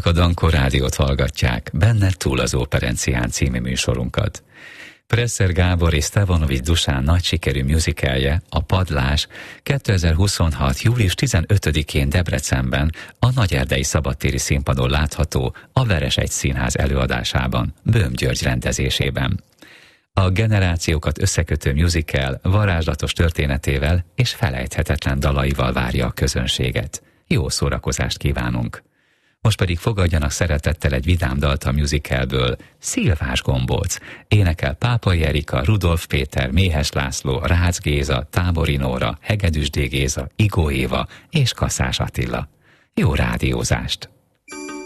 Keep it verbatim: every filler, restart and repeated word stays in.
Önök a Dankó Rádiót hallgatják, benne Túl az Operencián című műsorunkat. Presser Gábor és Stevanovics Dusán nagy sikerű musicalje, a Padlás kétezer-huszonhat. július tizenötödikén Debrecenben a Nagyerdei Szabadtéri Színpadon látható a Veresegy Színház előadásában, Böhm György rendezésében. A generációkat összekötő musical varázslatos történetével és felejthetetlen dalaival várja a közönséget. Jó szórakozást kívánunk! Most pedig fogadjanak szeretettel egy vidám dalt a musicalből, Szilvás Gombóc. Énekel Pápai Erika, Rudolf Péter, Méhes László, Rácz Géza, Tábori Nóra, Hegedűs D. Géza, Igó Éva és Kaszás Attila. Jó rádiózást!